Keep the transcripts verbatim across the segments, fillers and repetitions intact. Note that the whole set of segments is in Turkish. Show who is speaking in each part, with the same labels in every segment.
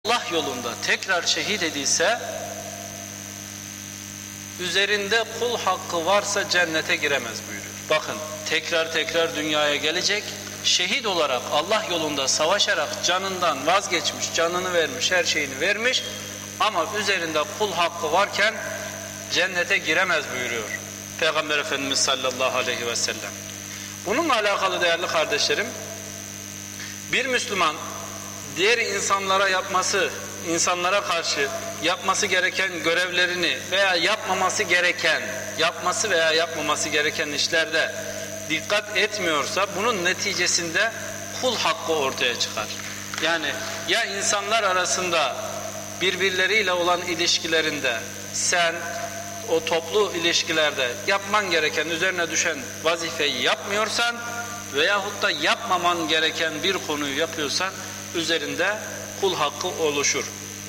Speaker 1: Allah yolunda tekrar şehit edilse, üzerinde kul hakkı varsa cennete giremez buyuruyor. Bakın, tekrar tekrar dünyaya gelecek, şehit olarak Allah yolunda savaşarak canından vazgeçmiş, canını vermiş, her şeyini vermiş ama üzerinde kul hakkı varken cennete giremez buyuruyor Peygamber Efendimiz sallallahu aleyhi ve sellem. Bununla alakalı değerli kardeşlerim, bir Müslüman diğer insanlara yapması, insanlara karşı yapması gereken görevlerini veya yapmaması gereken, yapması veya yapmaması gereken işlerde dikkat etmiyorsa bunun neticesinde kul hakkı ortaya çıkar. Yani ya insanlar arasında birbirleriyle olan ilişkilerinde sen o toplu ilişkilerde yapman gereken, üzerine düşen vazifeyi yapmıyorsan veyahut da yapmaman gereken bir konuyu yapıyorsan üzerinde kul hakkı oluşur.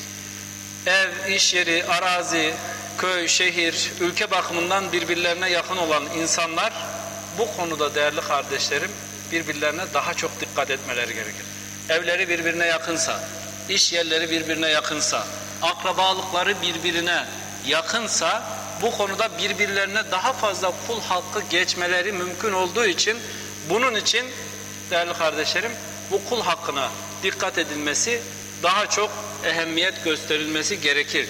Speaker 1: Ev, iş yeri, arazi, köy, şehir, ülke bakımından birbirlerine yakın olan insanlar bu konuda değerli kardeşlerim birbirlerine daha çok dikkat etmeleri gerekir. Evleri birbirine yakınsa, iş yerleri birbirine yakınsa, akrabalıkları birbirine yakınsa bu konuda birbirlerine daha fazla kul hakkı geçmeleri mümkün olduğu için bunun için değerli kardeşlerim bu kul hakkına dikkat edilmesi, daha çok ehemmiyet gösterilmesi gerekir.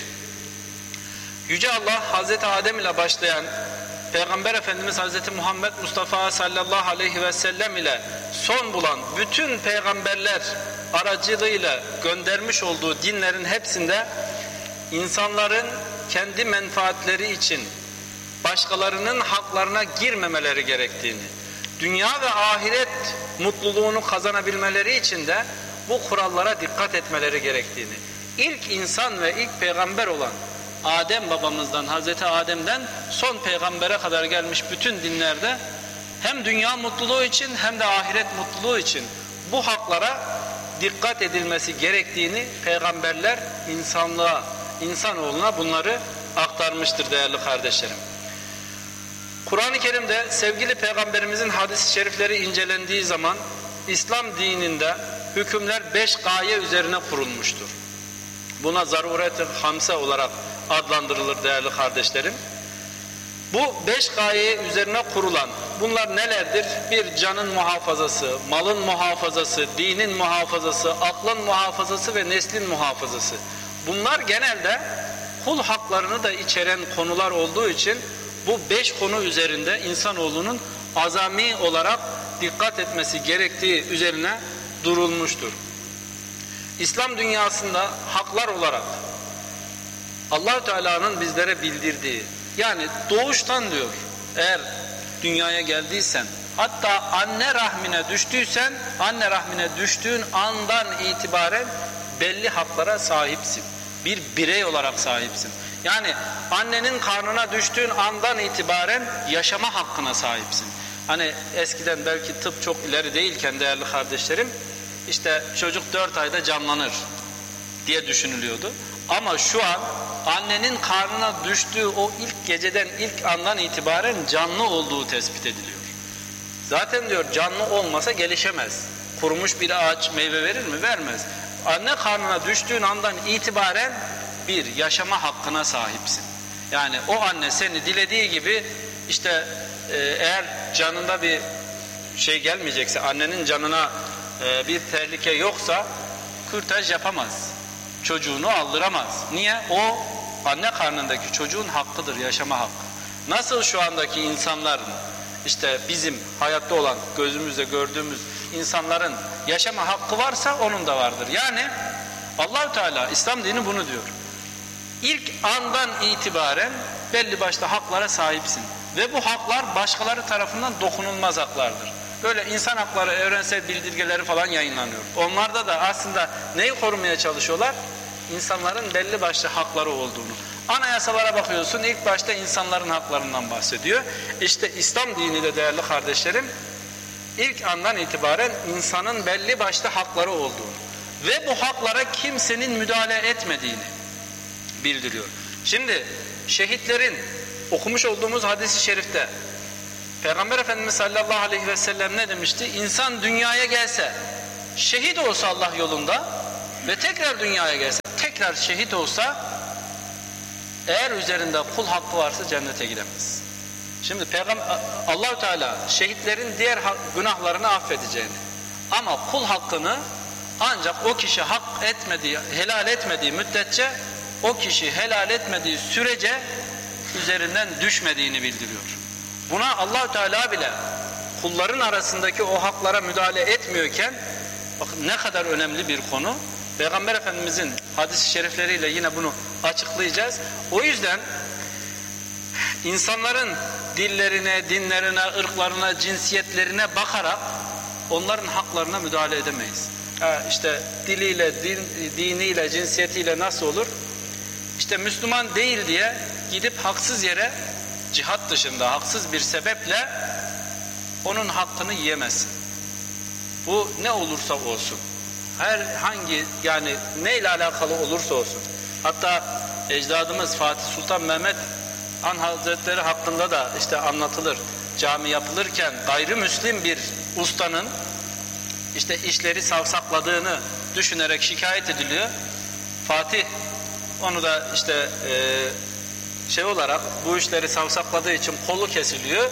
Speaker 1: Yüce Allah Hazreti Adem ile başlayan Peygamber Efendimiz Hazreti Muhammed Mustafa sallallahu aleyhi ve sellem ile son bulan bütün peygamberler aracılığıyla göndermiş olduğu dinlerin hepsinde insanların kendi menfaatleri için başkalarının haklarına girmemeleri gerektiğini, dünya ve ahiret mutluluğunu kazanabilmeleri için de bu kurallara dikkat etmeleri gerektiğini, ilk insan ve ilk peygamber olan Adem babamızdan, Hazreti Adem'den son peygambere kadar gelmiş bütün dinlerde hem dünya mutluluğu için hem de ahiret mutluluğu için bu haklara dikkat edilmesi gerektiğini peygamberler insanlığa, insanoğluna bunları aktarmıştır değerli kardeşlerim. Kur'an-ı Kerim'de sevgili peygamberimizin hadis-i şerifleri incelendiği zaman İslam dininde hükümler beş gaye üzerine kurulmuştur. Buna zaruret-i hamse olarak adlandırılır değerli kardeşlerim. Bu beş gaye üzerine kurulan bunlar nelerdir? Bir, canın muhafazası, malın muhafazası, dinin muhafazası, aklın muhafazası ve neslin muhafazası. Bunlar genelde kul haklarını da içeren konular olduğu için bu beş konu üzerinde insanoğlunun azami olarak dikkat etmesi gerektiği üzerine durulmuştur. İslam dünyasında haklar olarak Allah-u Teala'nın bizlere bildirdiği, yani doğuştan diyor, eğer dünyaya geldiysen, hatta anne rahmine düştüysen, anne rahmine düştüğün andan itibaren belli haklara sahipsin. Bir birey olarak sahipsin. Yani annenin karnına düştüğün andan itibaren yaşama hakkına sahipsin. Hani eskiden belki tıp çok ileri değilken değerli kardeşlerim, işte çocuk dört ayda canlanır diye düşünülüyordu. Ama şu an annenin karnına düştüğü o ilk geceden, ilk andan itibaren canlı olduğu tespit ediliyor. Zaten diyor canlı olmasa gelişemez. Kurumuş bir ağaç meyve verir mi? Vermez. Anne karnına düştüğün andan itibaren bir yaşama hakkına sahipsin. Yani o anne seni dilediği gibi işte e, eğer canında bir şey gelmeyecekse, annenin canına e, bir tehlike yoksa kürtaj yapamaz. Çocuğunu aldıramaz. Niye? O anne karnındaki çocuğun hakkıdır, yaşama hakkı. Nasıl şu andaki insanların, işte bizim hayatta olan gözümüzle gördüğümüz insanların yaşama hakkı varsa onun da vardır. Yani Allah-u Teala, İslam dini bunu diyor. İlk andan itibaren belli başlı haklara sahipsin. Ve bu haklar başkaları tarafından dokunulmaz haklardır. Böyle insan hakları evrensel bildirgeleri falan yayınlanıyor. Onlarda da aslında neyi korumaya çalışıyorlar? İnsanların belli başlı hakları olduğunu. Anayasalara bakıyorsun, ilk başta insanların haklarından bahsediyor. İşte İslam dini de değerli kardeşlerim, ilk andan itibaren insanın belli başlı hakları olduğunu ve bu haklara kimsenin müdahale etmediğini bildiriyor. Şimdi şehitlerin okumuş olduğumuz hadis-i şerifte Peygamber Efendimiz sallallahu aleyhi ve sellem ne demişti? İnsan dünyaya gelse, şehit olsa Allah yolunda ve tekrar dünyaya gelse, tekrar şehit olsa, eğer üzerinde kul hakkı varsa cennete giremez. Şimdi Peygamber Allah-u Teala şehitlerin diğer günahlarını affedeceğini, ama kul hakkını ancak o kişi hak etmediği, helal etmediği müddetçe, o kişi helal etmediği sürece üzerinden düşmediğini bildiriyor. Buna Allah-u Teala bile kulların arasındaki o haklara müdahale etmiyorken, bakın ne kadar önemli bir konu. Peygamber Efendimizin hadis-i şerifleriyle yine bunu açıklayacağız. O yüzden insanların dillerine, dinlerine, ırklarına, cinsiyetlerine bakarak onların haklarına müdahale edemeyiz. Ha işte diliyle, din, diniyle, cinsiyetiyle nasıl olur? İşte Müslüman değil diye gidip haksız yere, cihat dışında haksız bir sebeple onun hakkını yiyemezsin. Bu ne olursa olsun. Herhangi, yani neyle alakalı olursa olsun. Hatta ecdadımız Fatih Sultan Mehmet Han Hazretleri hakkında da işte anlatılır. Cami yapılırken gayrimüslim bir ustanın işte işleri savsakladığını düşünerek şikayet ediliyor. Fatih onu da işte e, şey olarak bu işleri savsakladığı için kolu kesiliyor.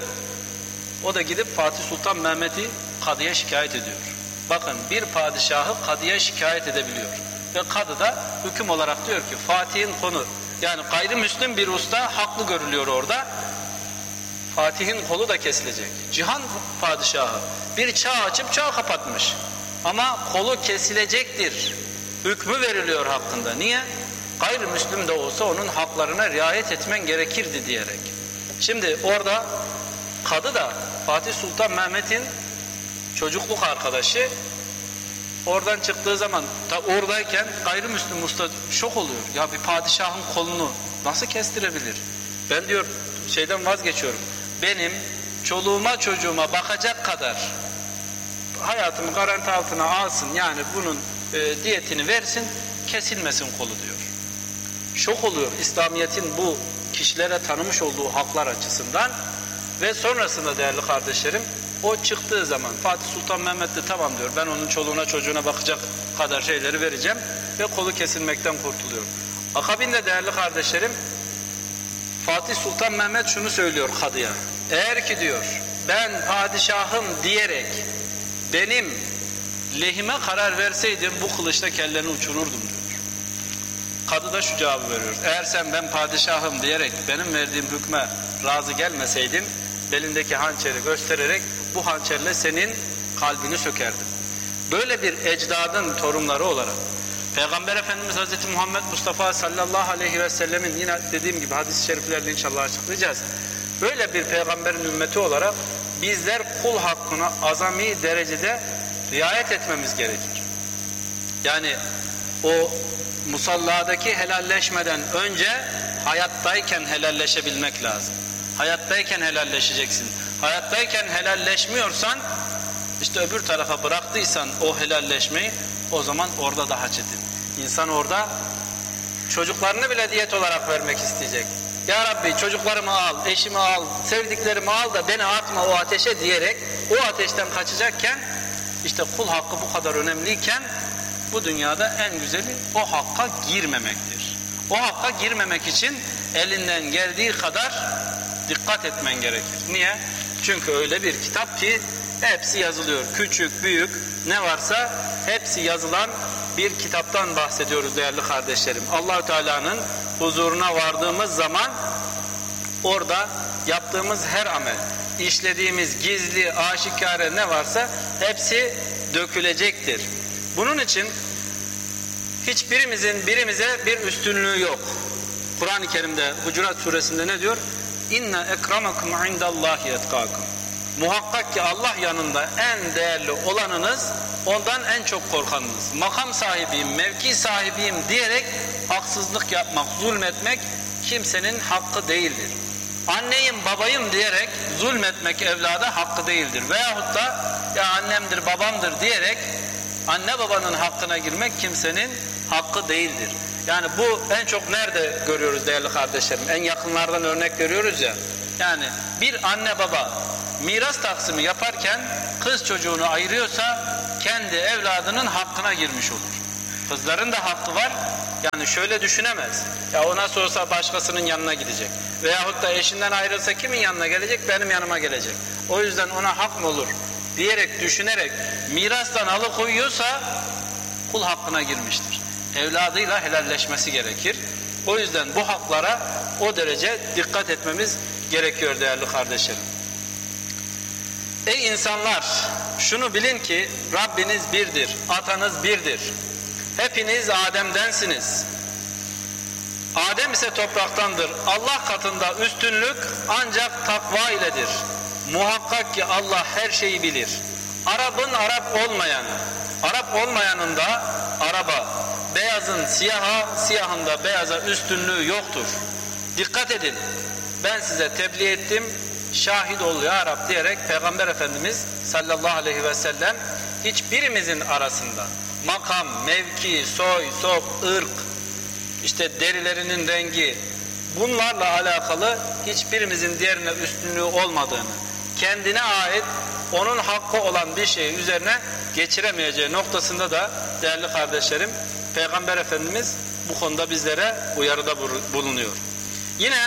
Speaker 1: O da gidip Fatih Sultan Mehmet'i kadıya şikayet ediyor. Bakın, bir padişahı kadıya şikayet edebiliyor. Ve kadı da hüküm olarak diyor ki Fatih'in konu, yani gayrimüslim bir usta haklı görülüyor orada. Fatih'in kolu da kesilecek. Cihan padişahı bir çağ açıp çağ kapatmış. Ama kolu kesilecektir. Hükmü veriliyor hakkında. Niye? Gayrimüslim de olsa onun haklarına riayet etmen gerekirdi diyerek. Şimdi orada kadı da Fatih Sultan Mehmet'in çocukluk arkadaşı. Oradan çıktığı zaman ta oradayken gayrimüslim usta şok oluyor. Ya bir padişahın kolunu nasıl kestirebilir? Ben diyor şeyden vazgeçiyorum. Benim çoluğuma çocuğuma bakacak kadar hayatımı garanti altına alsın, yani bunun e, diyetini versin, kesilmesin kolu diyor. Şok oluyor İslamiyet'in bu kişilere tanımış olduğu haklar açısından. Ve sonrasında değerli kardeşlerim, o çıktığı zaman Fatih Sultan Mehmet de tamam diyor, ben onun çoluğuna çocuğuna bakacak kadar şeyleri vereceğim ve kolu kesilmekten kurtuluyor. Akabinde değerli kardeşlerim, Fatih Sultan Mehmet şunu söylüyor kadıya, eğer ki diyor ben padişahım diyerek benim lehime karar verseydin bu kılıçla kelleni uçururdum diyor. Kadı da şu cevabı veriyor, eğer sen ben padişahım diyerek benim verdiğim hükme razı gelmeseydin, belindeki hançeri göstererek bu hançerle senin kalbini sökerdim. Böyle bir ecdadın torunları olarak Peygamber Efendimiz Hazreti Muhammed Mustafa sallallahu aleyhi ve sellemin, yine dediğim gibi hadis-i şeriflerle inşallah açıklayacağız. Böyle bir peygamberin ümmeti olarak bizler kul hakkına azami derecede riayet etmemiz gerekir. Yani o musalladaki helalleşmeden önce hayattayken helalleşebilmek lazım. Hayattayken helalleşeceksin. Hayattayken helalleşmiyorsan, işte öbür tarafa bıraktıysan o helalleşmeyi, o zaman orada daha çetin. İnsan orada çocuklarını bile diyet olarak vermek isteyecek. Ya Rabbi çocuklarımı al, eşimi al, sevdiklerimi al da beni atma o ateşe diyerek o ateşten kaçacakken, işte kul hakkı bu kadar önemliyken bu dünyada en güzeli o hakka girmemektir. O hakka girmemek için elinden geldiği kadar dikkat etmen gerekir. Niye? Çünkü öyle bir kitap ki hepsi yazılıyor. Küçük, büyük ne varsa hepsi yazılan bir kitaptan bahsediyoruz değerli kardeşlerim. Allah-u Teala'nın huzuruna vardığımız zaman orada yaptığımız her amel, işlediğimiz gizli, aşikare ne varsa hepsi dökülecektir. Bunun için hiçbirimizin birimize bir üstünlüğü yok. Kur'an-ı Kerim'de Hucurat suresinde ne diyor? İnne ekramakum indallahi etkakum. Muhakkak ki Allah yanında en değerli olanınız, ondan en çok korkanınız. Makam sahibiyim, mevki sahibiyim diyerek haksızlık yapmak, zulmetmek kimsenin hakkı değildir. Anneyim, babayım diyerek zulmetmek evlada hakkı değildir. Veyahut da ya annemdir, babamdır diyerek anne babanın hakkına girmek kimsenin hakkı değildir. Yani bu en çok nerede görüyoruz değerli kardeşlerim? En yakınlardan örnek görüyoruz ya. Yani bir anne baba miras taksimi yaparken kız çocuğunu ayırıyorsa kendi evladının hakkına girmiş olur. Kızların da hakkı var. Yani şöyle düşünemez. Ya o nasıl olsa başkasının yanına gidecek. Veyahut da eşinden ayrılsa kimin yanına gelecek? Benim yanıma gelecek. O yüzden ona hak mı olur diyerek, düşünerek mirastan alıkoyuyorsa kul hakkına girmiştir. Evladıyla helalleşmesi gerekir. O yüzden bu haklara o derece dikkat etmemiz gerekiyor değerli kardeşlerim. Ey insanlar, şunu bilin ki Rabbiniz birdir, atanız birdir. Hepiniz Adem'densiniz. Adem ise topraktandır. Allah katında üstünlük ancak takva iledir. Muhakkak ki Allah her şeyi bilir. Arap'ın Arap olmayanı, Arap olmayanın da Arap'a, beyazın siyaha, siyahın da beyaza üstünlüğü yoktur. Dikkat edin, ben size tebliğ ettim, şahit ol ya Rab diyerek Peygamber Efendimiz sallallahu aleyhi ve sellem hiçbirimizin arasında makam, mevki, soy, sop, ırk, işte derilerinin rengi, bunlarla alakalı hiçbirimizin diğerine üstünlüğü olmadığını, kendine ait onun hakkı olan bir şeyi üzerine geçiremeyeceği noktasında da değerli kardeşlerim Peygamber Efendimiz bu konuda bizlere uyarıda bulunuyor. Yine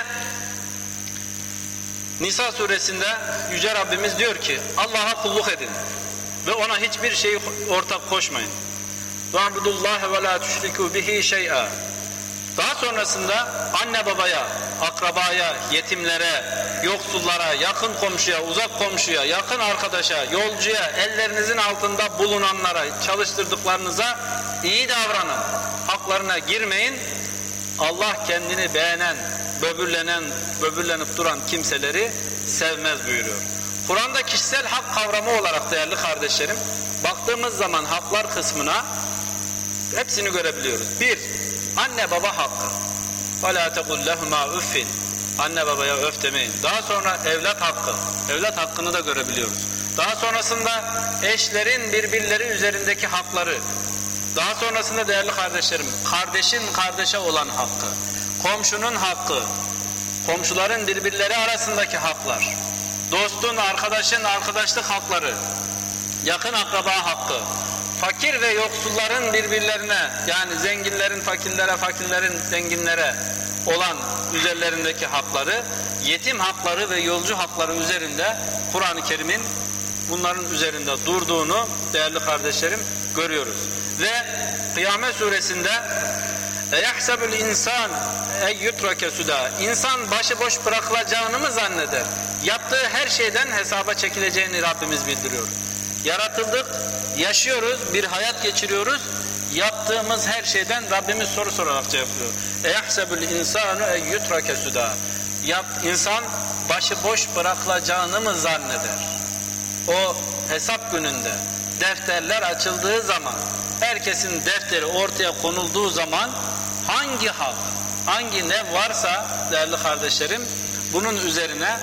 Speaker 1: Nisa suresinde Yüce Rabbimiz diyor ki Allah'a kulluk edin ve ona hiçbir şeyi ortak koşmayın. وَعْبُدُ اللّٰهَ وَلَا تُشْرِكُوا بِهِ شَيْئًا. Daha sonrasında anne babaya, akrabaya, yetimlere, yoksullara, yakın komşuya, uzak komşuya, yakın arkadaşa, yolcuya, ellerinizin altında bulunanlara, çalıştırdıklarınıza iyi davranın. Haklarına girmeyin. Allah kendini beğenen, böbürlenen, böbürlenip duran kimseleri sevmez buyuruyor. Kur'an'da kişisel hak kavramı olarak değerli kardeşlerim, baktığımız zaman haklar kısmına hepsini görebiliyoruz. Bir, anne baba hakkı. وَلَا تَقُلْ لَهُمَا اُفِّنْ. Anne babaya öf demeyin. Daha sonra evlat hakkı. Evlat hakkını da görebiliyoruz. Daha sonrasında eşlerin birbirleri üzerindeki hakları. Daha sonrasında değerli kardeşlerim, kardeşin kardeşe olan hakkı. Komşunun hakkı. Komşuların birbirleri arasındaki haklar. Dostun, arkadaşın arkadaşlık hakları. Yakın akraba hakkı. Fakir ve yoksulların birbirlerine, yani zenginlerin fakirlere, fakirlerin zenginlere olan üzerlerindeki hakları, yetim hakları ve yolcu hakları üzerinde Kur'an-ı Kerim'in bunların üzerinde durduğunu değerli kardeşlerim görüyoruz. Ve Kıyamet suresinde اَيَحْسَبُ الْاِنْسَانِ اَيْيُتْرَكَ سُدَى. İnsan başıboş bırakılacağını mı zanneder? Yaptığı her şeyden hesaba çekileceğini Rabbimiz bildiriyor. Yaratıldık, yaşıyoruz, bir hayat geçiriyoruz. Yaptığımız her şeyden Rabbimiz soru sorarak cevaplıyor. اَيَحْسَبُ الْاِنْسَانُ اَيْيُتْرَكَ سُدَى. İnsan başıboş bırakılacağını mı zanneder? O hesap gününde defterler açıldığı zaman, herkesin defteri ortaya konulduğu zaman hangi hak, hangi ne varsa değerli kardeşlerim bunun üzerine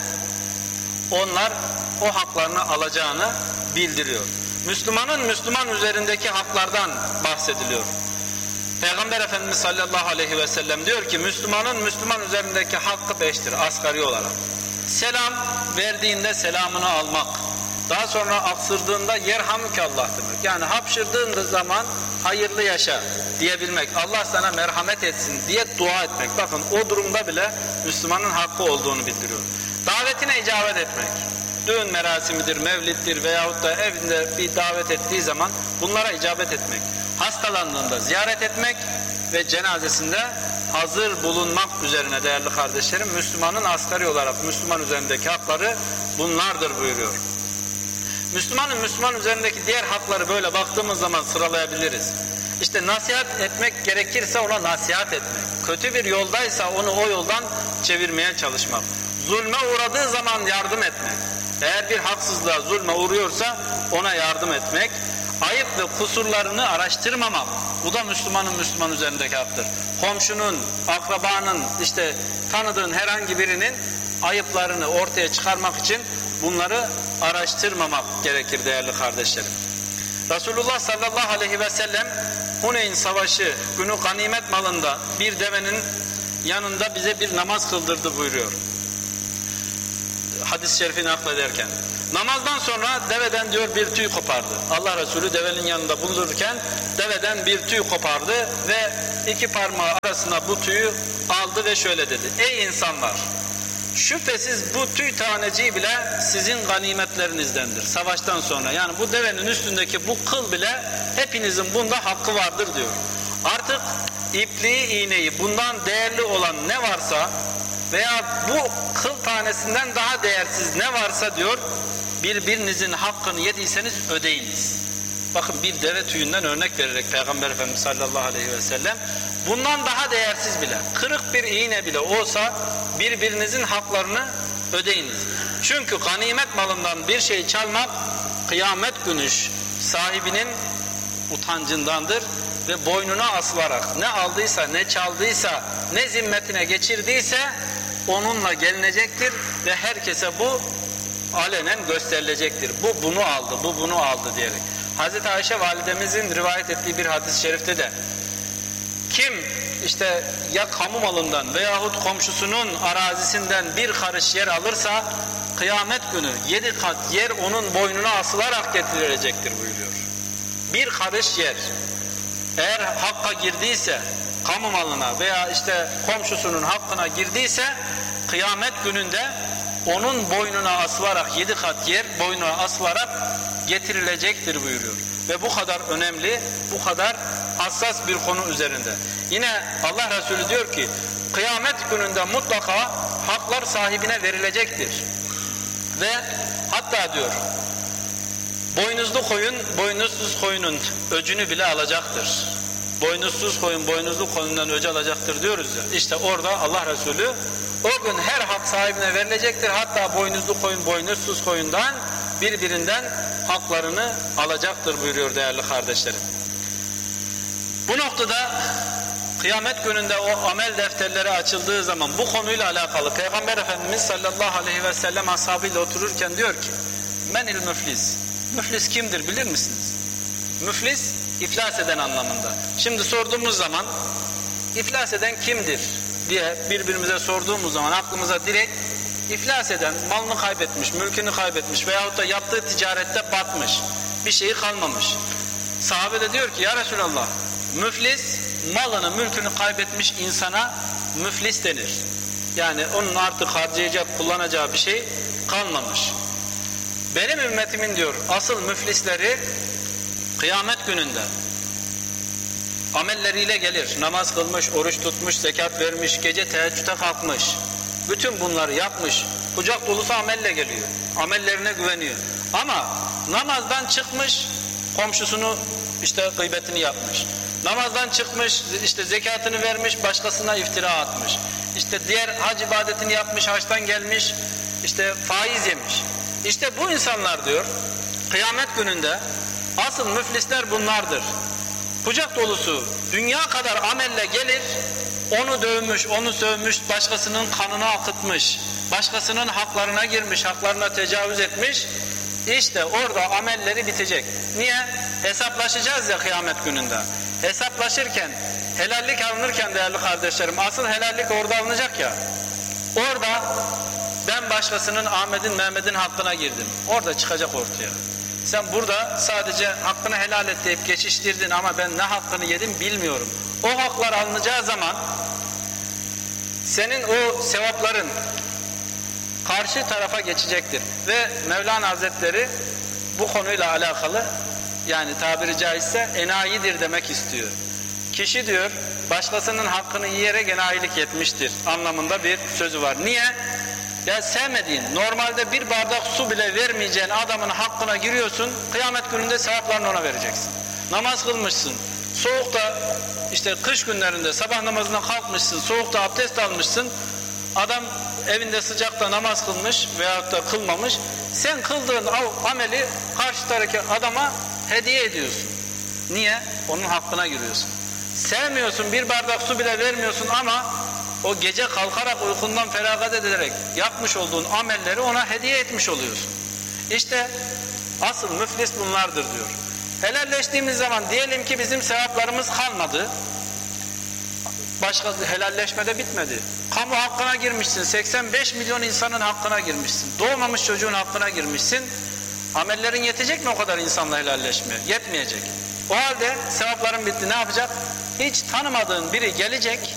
Speaker 1: onlar o haklarını alacağını bildiriyor. Müslümanın Müslüman üzerindeki haklardan bahsediliyor. Peygamber Efendimiz sallallahu aleyhi ve sellem diyor ki Müslümanın Müslüman üzerindeki hakkı beştir asgari olarak. Selam verdiğinde selamını almak. Daha sonra aksırdığında yerhamükallah demek. Yani hapşırdığın zaman hayırlı yaşa diyebilmek. Allah sana merhamet etsin diye dua etmek. Bakın o durumda bile Müslümanın hakkı olduğunu bildiriyor. Davetine icabet etmek. Düğün merasimidir, mevliddir veyahut da evinde bir davet ettiği zaman bunlara icabet etmek. Hastalandığında ziyaret etmek ve cenazesinde hazır bulunmak üzerine değerli kardeşlerim Müslümanın asgari olarak Müslüman üzerindeki hakları bunlardır buyuruyor. Müslümanın Müslüman üzerindeki diğer hakları böyle baktığımız zaman sıralayabiliriz. İşte nasihat etmek gerekirse ona nasihat etmek. Kötü bir yoldaysa onu o yoldan çevirmeye çalışmak. Zulme uğradığı zaman yardım etmek. Eğer bir haksızlığa, zulme uğruyorsa ona yardım etmek. Ayıp ve kusurlarını araştırmamak. Bu da Müslümanın Müslüman üzerindeki haktır. Komşunun, akrabanın, işte tanıdığın herhangi birinin ayıplarını ortaya çıkarmak için bunları araştırmamak gerekir değerli kardeşlerim. Resulullah sallallahu aleyhi ve sellem Huneyn savaşı günü ganimet malında bir devenin yanında bize bir namaz kıldırdı buyuruyor. Hadis-i şerifini naklederken. Namazdan sonra deveden diyor bir tüy kopardı. Allah Resulü devenin yanında bulunurken deveden bir tüy kopardı ve iki parmağı arasına bu tüyü aldı ve şöyle dedi: ey insanlar, şüphesiz bu tüy taneciği bile sizin ganimetlerinizdendir savaştan sonra. Yani bu devenin üstündeki bu kıl bile hepinizin bunda hakkı vardır diyor. Artık ipliği, iğneyi, bundan değerli olan ne varsa veya bu kıl tanesinden daha değersiz ne varsa diyor, birbirinizin hakkını yediyseniz ödeyiniz. Bakın, bir deve tüyünden örnek vererek Peygamber Efendimiz sallallahu aleyhi ve sellem bundan daha değersiz bile, kırık bir iğne bile olsa birbirinizin haklarını ödeyiniz. Çünkü ganimet malından bir şey çalmak kıyamet günü sahibinin utancındandır ve boynuna asılarak ne aldıysa, ne çaldıysa, ne zimmetine geçirdiyse onunla gelinecektir ve herkese bu alenen gösterilecektir. Bu bunu aldı, bu bunu aldı diyerek. Hazreti Ayşe validemizin rivayet ettiği bir hadis-i şerifte de kim işte ya kamu malından veyahut komşusunun arazisinden bir karış yer alırsa kıyamet günü yedi kat yer onun boynuna asılarak getirilecektir buyuruyor. Bir karış yer eğer hakka girdiyse, kamu malına veya işte komşusunun hakkına girdiyse kıyamet gününde onun boynuna asılarak yedi kat yer boynuna asılarak getirilecektir buyuruyor. Ve bu kadar önemli, bu kadar hassas bir konu üzerinde. Yine Allah Resulü diyor ki kıyamet gününde mutlaka haklar sahibine verilecektir. Ve hatta diyor boynuzlu koyun boynuzsuz koyunun öcünü bile alacaktır. Boynuzsuz koyun boynuzlu koyundan öcü alacaktır diyoruz ya. İşte orada Allah Resulü o gün her hak sahibine verilecektir. Hatta boynuzlu koyun boynuzsuz koyundan birbirinden haklarını alacaktır buyuruyor değerli kardeşlerim. Bu noktada kıyamet gününde o amel defterleri açıldığı zaman bu konuyla alakalı Peygamber Efendimiz sallallahu aleyhi ve sellem ashabıyla otururken diyor ki menil müflis. Müflis kimdir bilir misiniz? Müflis iflas eden anlamında. Şimdi sorduğumuz zaman iflas eden kimdir diye birbirimize sorduğumuz zaman aklımıza direkt iflas eden, malını kaybetmiş, mülkünü kaybetmiş veyahut da yaptığı ticarette batmış, bir şeyi kalmamış. Sahabe de diyor ki ya Resulallah, müflis malını mülkünü kaybetmiş insana müflis denir. Yani onun artık harcayacak, kullanacağı bir şey kalmamış. Benim ümmetimin diyor asıl müflisleri kıyamet gününde amelleriyle gelir. Namaz kılmış, oruç tutmuş, zekat vermiş, gece teheccüde kalkmış. Bütün bunları yapmış. Kucak dolusu amelle geliyor. Amellerine güveniyor. Ama namazdan çıkmış, komşusunu işte gıybetini yapmış. Namazdan çıkmış, işte zekatını vermiş, başkasına iftira atmış. İşte diğer hac ibadetini yapmış, haçtan gelmiş, işte faiz yemiş. İşte bu insanlar diyor, kıyamet gününde asıl müflisler bunlardır. Kucak dolusu dünya kadar amelle gelir, onu dövmüş, onu sövmüş, başkasının kanını akıtmış, başkasının haklarına girmiş, haklarına tecavüz etmiş. İşte orada amelleri bitecek. Niye? Hesaplaşacağız ya kıyamet gününde. Hesaplaşırken, helallik alınırken değerli kardeşlerim, asıl helallik orada alınacak ya. Orada ben başkasının Ahmet'in, Mehmet'in hakkına girdim. Orada çıkacak ortaya. Sen burada sadece hakkını helal et deyip geçiştirdin ama ben ne hakkını yedim bilmiyorum. O haklar alınacağı zaman senin o sevapların karşı tarafa geçecektir. Ve Mevlana Hazretleri bu konuyla alakalı, yani tabiri caizse enayidir demek istiyor. Kişi diyor başkasının hakkını yiyerek enayilik etmiştir anlamında bir sözü var. Niye? Ya sevmediğin, normalde bir bardak su bile vermeyeceğin adamın hakkına giriyorsun, kıyamet gününde sevaplarını ona vereceksin. Namaz kılmışsın, soğukta işte kış günlerinde sabah namazına kalkmışsın, soğukta abdest almışsın, adam evinde sıcakta namaz kılmış veyahut da kılmamış, sen kıldığın ameli karşıdaki adama hediye ediyorsun. Niye? Onun hakkına giriyorsun. Sevmiyorsun, bir bardak su bile vermiyorsun ama o gece kalkarak uykundan feragat ederek yapmış olduğun amelleri ona hediye etmiş oluyorsun. İşte asıl müflis bunlardır diyor. Helalleştiğimiz zaman diyelim ki bizim sevaplarımız kalmadı. Başka helalleşmede bitmedi. Kamu hakkına girmişsin, seksen beş milyon insanın hakkına girmişsin. Doğmamış çocuğun hakkına girmişsin. Amellerin yetecek mi o kadar insanla helalleşmeye? Yetmeyecek. O halde sevapların bitti, ne yapacak? Hiç tanımadığın biri gelecek,